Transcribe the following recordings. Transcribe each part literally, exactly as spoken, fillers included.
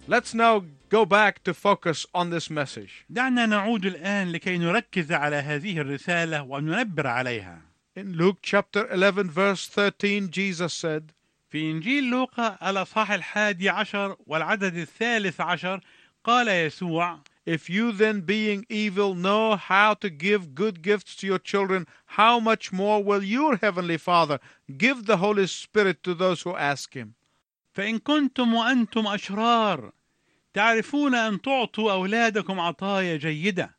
Let's now go back to focus on this message. دعنا نعود الآن لكي نركز على هذه الرسالة وننبر عليها. In Luke chapter eleven verse thirteen, Jesus said, في إنجيل لوقا الأصحاح الحادي عشر والعدد الثالث عشر قال يسوع: If you then, being evil, know how to give good gifts to your children, how much more will your heavenly Father give the Holy Spirit to those who ask Him? فإن كنتم وأنتم أشرار تعرفون أن تعطوا أولادكم عطايا جيدة،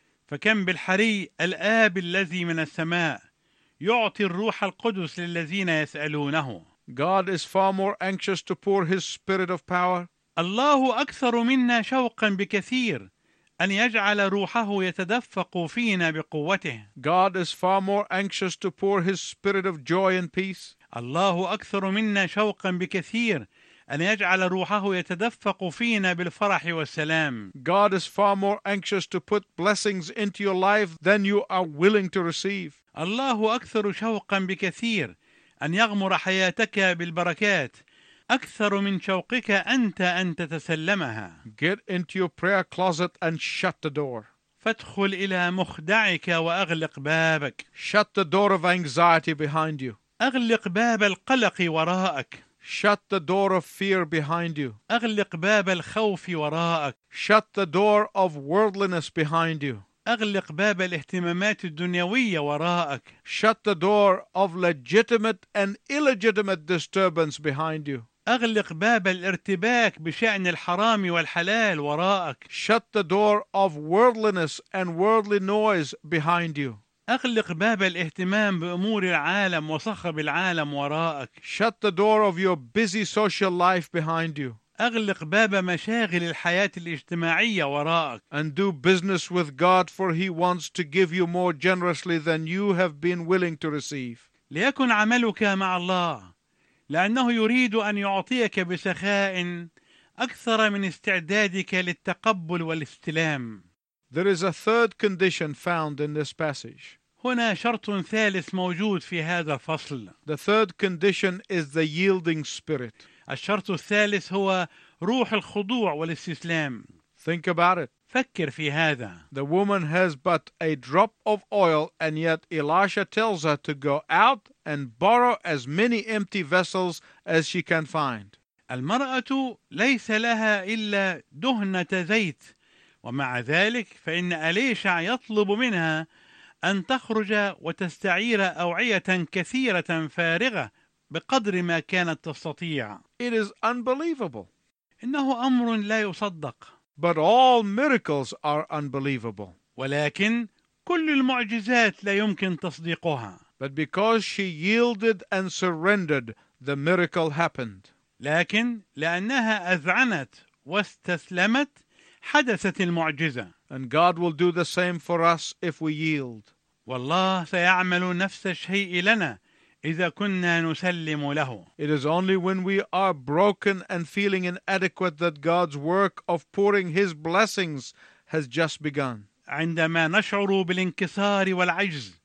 فكم بالحري الآب الذي من السماء يعطي الروح القدس للذين يسألونه. God is far more anxious to pour His Spirit of power. الله أكثر منا شوقا بكثير أن يجعل روحه يتدفق فينا بقوته. God is far more anxious to pour His Spirit of joy and peace. الله أكثر منا شوقا بكثير أن يجعل روحه يتدفق فينا بالفرح والسلام. God is far more anxious to put blessings into your life than you are willing to receive. الله أكثر شوقا بكثير أن يغمر حياتك بالبركات أكثر من شوقك أنت أن تتسلمها. Get into your prayer closet and shut the door. فادخل إلى مخدعك وأغلق بابك. Shut the door of anxiety behind you. أغلق باب القلق وراءك. Shut the door of fear behind you. أغلق باب الخوف وراءك. Shut the door of worldliness behind you. أغلق باب الاهتمامات الدنيوية وراءك. Shut the door of legitimate and illegitimate disturbance behind you. أغلق باب الارتباك بشأن الحرام والحلال وراءك. Shut the door of worldliness and worldly noise behind you. أغلق باب الاهتمام بأمور العالم وصخب العالم وراءك. Shut the door of your busy social life behind you. أغلق باب مشاغل الحياة الاجتماعية وراءك. And do business with God, for He wants to give you more generously than you have been willing to receive. ليكن عملك مع الله، لأنه يريد أن يعطيك بسخاء أكثر من استعدادك للتقبل والاستلام. There is a third condition found in this passage. هنا شرط ثالث موجود في هذا الفصل. The third condition is the yielding spirit. الشرط الثالث هو روح الخضوع والاستسلام. Think about it. فكر في هذا. The woman has but a drop of oil, and yet Elisha tells her to go out and borrow as many empty vessels as she can find. المرأة ليس لها إلا دهنة زيت، ومع ذلك فإن أليشع يطلب منها أن تخرج وتستعير أوعية كثيرة فارغة بقدر ما كانت تستطيع. It is unbelievable. إنه أمر لا يصدق. But all miracles are unbelievable. ولكن كل المعجزات لا يمكن تصديقها. But because she yielded and surrendered, the miracle happened. لكن لأنها أذعنت واستسلمت حدثت المعجزة. And God will do the same for us if we yield. والله سيعمل نفس الشيء لنا إذا كنا نسلم له. It is only when we are broken and feeling inadequate that God's work of pouring His blessings has just begun. عندما نشعر بالانكسار والعجز،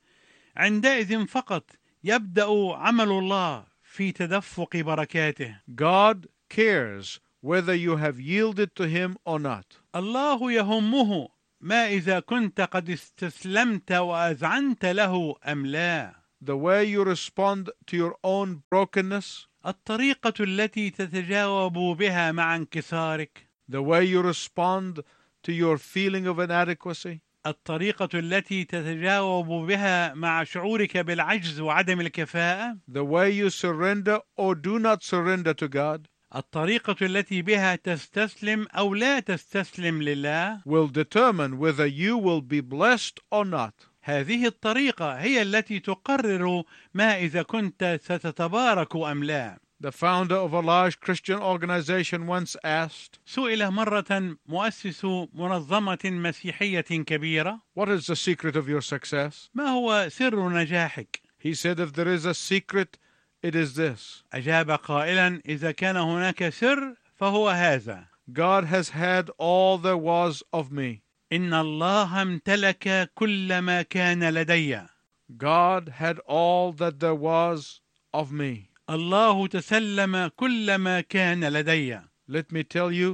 عندئذ فقط يبدأ عمل الله في تدفق بركاته. God cares whether you have yielded to Him or not. الله يهمه ما إذا كنت قد استسلمت وأذعنت له أم لا. The way you respond to your own brokenness, الطريقة التي تتجاوب بها مع انكسارك، the way you respond to your feeling of inadequacy, الطريقة التي تتجاوب بها مع شعورك بالعجز وعدم الكفاءة، the way you surrender or do not surrender to God, الطريقة التي بها تستسلم أو لا تستسلم لله will determine whether you will be blessed or not. هذه الطريقة هي التي تقرر ما إذا كنت ستتبارك أم لا. The founder of a large Christian organization once asked, سئل مرة مؤسس منظمة مسيحية كبيرة: "What is the secret of your success?" ما هو سر نجاحك؟ He said, "If there is a secret, it is this. أجاب قائلا: إذا كان هناك سر فهو هذا: God has had all there was of me. إن الله امتلك كل ما كان لدي. God had all that there was of me." الله تسلم كل ما كان لدي. Let me tell you,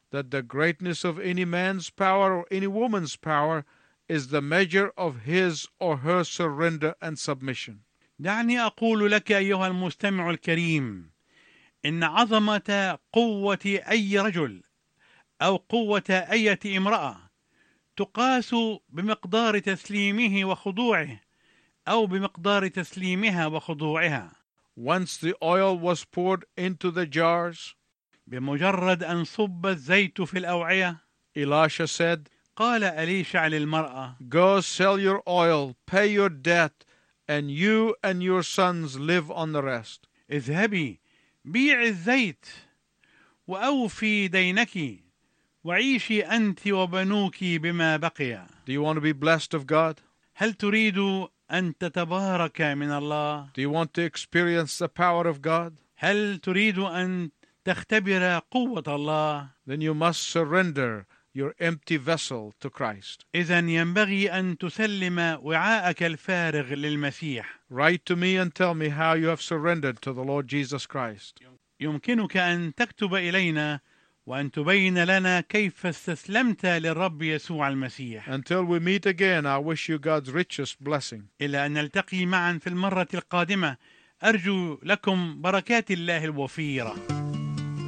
that the greatness of any man's power or any woman's power is the measure of his or her surrender and submission. دعني أقول لك أيها المستمع الكريم إن عظمة قوة أي رجل أو قوة أية امرأة تقاس بمقدار تسليمه وخضوعه أو بمقدار تسليمها وخضوعها. Once the oil was poured into the jars, بمجرد أن صب الزيت في الأوعية، Elisha said, قال أليشع للمرأة: "Go sell your oil, pay your debt, and you and your sons live on the rest." اذهبي بيع الزيت وأوفي دينك وعيشي أنت وبنوك بما بقي. Do you want to be blessed of God? هل تريد أن تتبارك من الله؟ Do you want to experience the power of God? هل تريد أن تختبر قوة الله؟ Then you must surrender your empty vessel to Christ. إذن ينبغي أن تسلم وعاءك الفارغ للمسيح. Write to me and tell me how you have surrendered to the Lord Jesus Christ. يمكنك أن تكتب إلينا وأن تبين لنا كيف استسلمت للرب يسوع المسيح. Until we meet again, I wish you God's richest blessing. إلى أن نلتقي معا في المرة القادمة، أرجو لكم بركات الله الوفيرة.